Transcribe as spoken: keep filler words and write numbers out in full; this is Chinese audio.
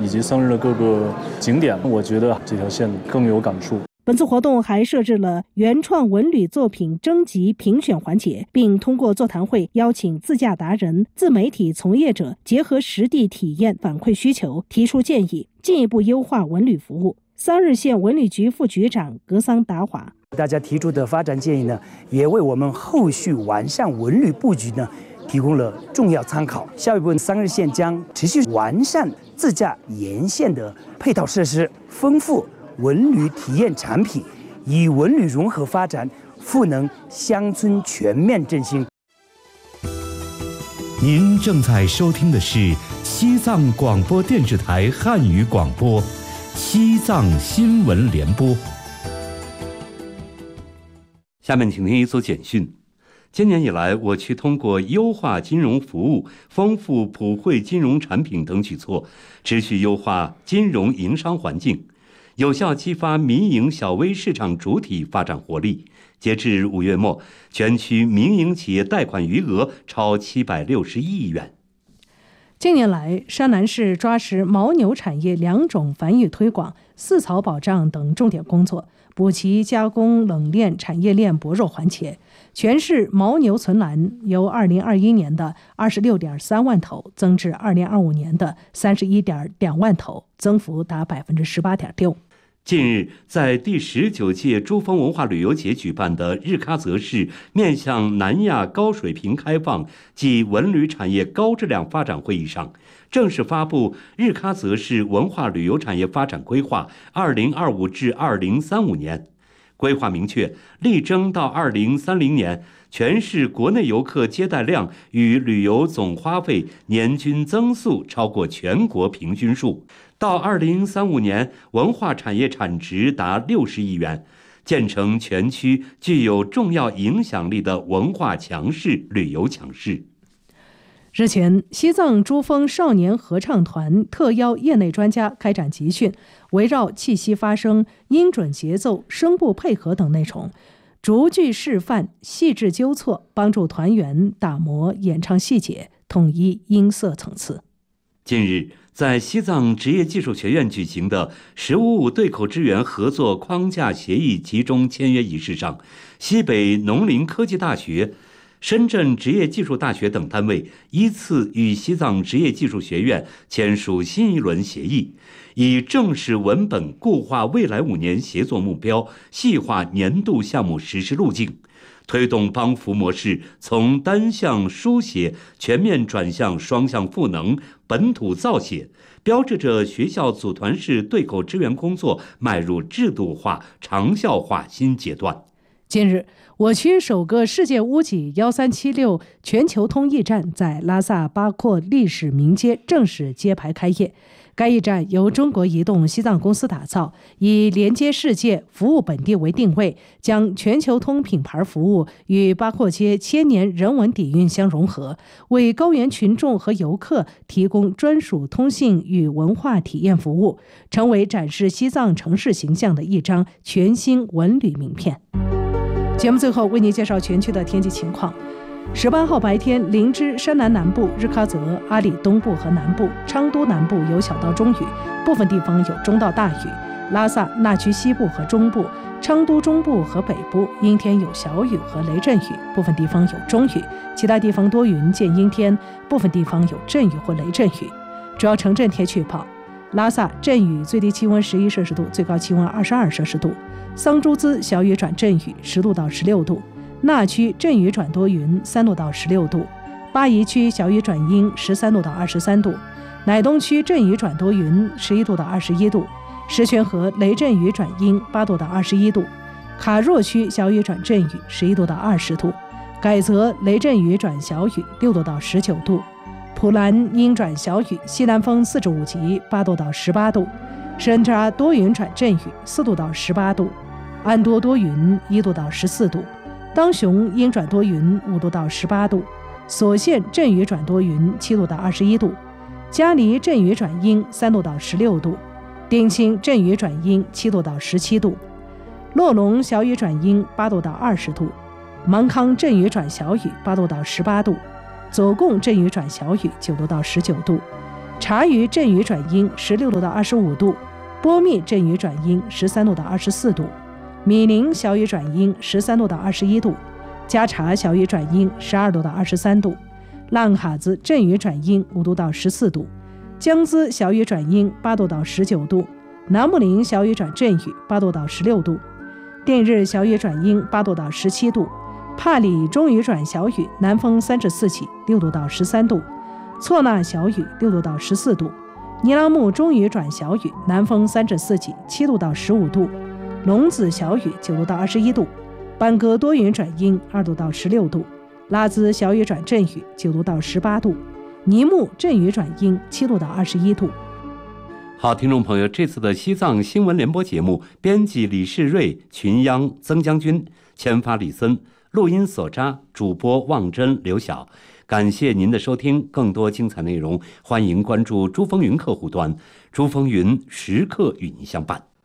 以及桑日的各个景点，我觉得这条线更有感触。 本次活动还设置了原创文旅作品征集评选环节，并通过座谈会邀请自驾达人、自媒体从业者结合实地体验反馈需求，提出建议，进一步优化文旅服务。桑日县文旅局副局长格桑达华： 大家提出的发展建议呢，也为我们后续完善文旅布局呢提供了重要参考。下一步，桑日县将持续完善自驾沿线的配套设施，丰富文旅体验产品，以文旅融合发展，赋能乡村全面振兴。 您正在收听的是西藏广播电视台汉语广播，西藏新闻联播。 下面请听一则简讯。今年以来，我区通过优化金融服务、丰富普惠金融产品等举措，持续优化金融营商环境，有效激发民营小微市场主体发展活力。截至五月末，全区民营企业贷款余额超七百六十亿元。 近年来，山南市抓实牦牛产业两种繁育推广、饲草保障等重点工作，补齐加工冷链产业链薄弱环节。全市牦牛存栏由二零二一年的二十六点三万头增至二零二五年的三十一点两万头，增幅达百分之十八点六。 近日，在第十九届珠峰文化旅游节举办的日喀则市面向南亚高水平开放及文旅产业高质量发展会议上，正式发布日喀则市文化旅游产业发展规划二零二五至二零三五年。规划明确，力争到二零三零年，全市国内游客接待量与旅游总花费年均增速超过全国平均数。到二零三五年，文化产业产值达六十亿元，建成全区具有重要影响力的文化强市、旅游强市。 日前，西藏珠峰少年合唱团特邀业内专家开展集训，围绕气息发声、音准节奏、声部配合等内容，逐句示范，细致纠错，帮助团员打磨演唱细节，统一音色层次。 近日，在西藏职业技术学院举行的“十五五”对口支援合作框架协议集中签约仪式上，西北农林科技大学、深圳职业技术大学等单位依次与西藏职业技术学院签署新一轮协议，以正式文本固化未来五年协作目标，细化年度项目实施路径，推动帮扶模式从单向书写全面转向双向赋能、本土造写，标志着学校组团式对口支援工作迈入制度化、长效化新阶段。 近日，我区首个世界屋脊一三七六全球通驿站在拉萨巴阔历史名街正式揭牌开业。该驿站由中国移动西藏公司打造，以连接世界、服务本地为定位，将全球通品牌服务与巴阔街千年人文底蕴相融合，为高原群众和游客提供专属通信与文化体验服务，成为展示西藏城市形象的一张全新文旅名片。节目最后为您介绍全区的天气情况。十八号白天，林芝、山南南部、日喀则、阿里东部和南部、昌都南部有小到中雨，部分地方有中到大雨；拉萨、纳曲西部和中部、昌都中部和北部阴天有小雨和雷阵雨，部分地方有中雨；其他地方多云见阴天，部分地方有阵雨或雷阵雨。主要城镇天气预报：拉萨阵雨，最低气温十一摄氏度，最高气温二十二摄氏度；桑珠孜小雨转阵雨，十度到十六度；纳区阵雨转多云，三度到十六度；巴宜区小雨转阴，十三度到二十三度；乃东区阵雨转多云，十一度到二十一度；石泉河雷阵雨转阴，八度到二十一度；卡若区小雨转阵雨，十一度到二十度；改则雷阵雨转小雨，六度到十九度；普兰阴转小雨，西南风四至五级，八度到十八度；深扎多云转阵雨，四度到十八度；安多多云，一度到十四度；当雄阴转多云，五度到十八度；所县阵雨转多云，七度到二十一度；嘉黎阵雨转阴，三度到十六度；丁清阵雨转阴，七度到十七度；洛龙小雨转阴，八度到二十度；芒康阵雨转小雨，八度到十八度；左贡阵雨转小雨，九度到十九度； 察隅阵雨转阴十六度到二十五度，波密阵雨转阴十三度到二十四度，米林小雨转阴十三度到二十一度，加察小雨转阴十二度到二十三度，浪哈子阵雨转阴五度到十四度，江孜小雨转阴八度到十九度，南木林小雨转阵雨八度到十六度，定日小雨转阴八度到十七度，帕里中雨转小雨，南风三至四起六度到十三度，错那小雨六度到十四度，尼朗木中雨转小雨，南风三至四起七度到十五度，龙子小雨九度到二十一度，班戈多云转阴二度到十六度，拉兹小雨转阵雨九度到十八度，尼木阵雨转阴七度到二十一度。 好，听众朋友，这次的西藏新闻联播节目，编辑李世瑞，群央曾将军，签发李森，录音所扎，主播望真、刘晓。感谢您的收听，更多精彩内容，欢迎关注珠峰云客户端，珠峰云时刻与您相伴。